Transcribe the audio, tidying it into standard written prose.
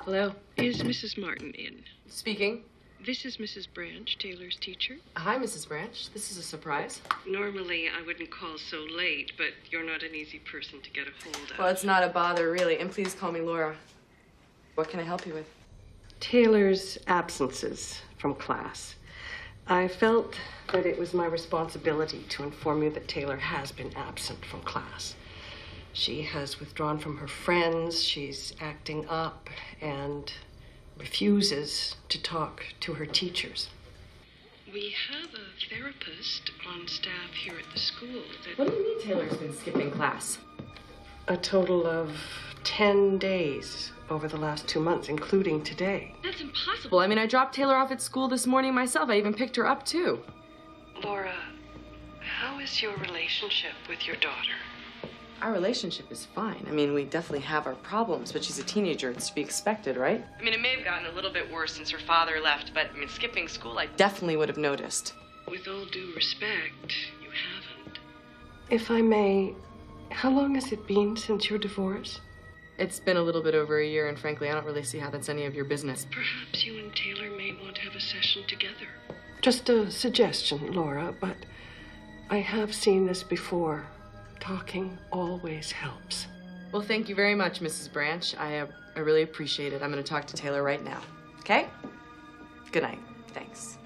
Hello? Is Mrs. Martin in? Speaking. This is Mrs. Branch, Taylor's teacher. Hi, Mrs. Branch. This is a surprise. Normally, I wouldn't call so late, but you're not an easy person to get a hold of. Well, it's not a bother, really. And please call me Laura. What can I help you with? Taylor's absences from class. I felt that it was my responsibility to inform you that Taylor has been absent from class. She has withdrawn from her friends, she's acting up, and refuses to talk to her teachers. We have a therapist on staff here at the school that... What do you mean Taylor's been skipping class? A total of 10 days over the last 2 months, including today. That's impossible. I mean, I dropped Taylor off at school this morning myself. I even picked her up, too. Laura, how is your relationship with your daughter? Our relationship is fine. I mean, we definitely have our problems, but she's a teenager. It's to be expected, right? I mean, it may have gotten a little bit worse since her father left, but I mean, skipping school, I definitely would have noticed. With all due respect, you haven't. If I may, how long has it been since your divorce? It's been a little bit over a year, and frankly, I don't really see how that's any of your business. Perhaps you and Taylor may want to have a session together. Just a suggestion, Laura, but I have seen this before. Talking always helps. Well, thank you very much, Mrs. Branch. I really appreciate it. I'm going to talk to Taylor right now. Okay? Good night. Thanks.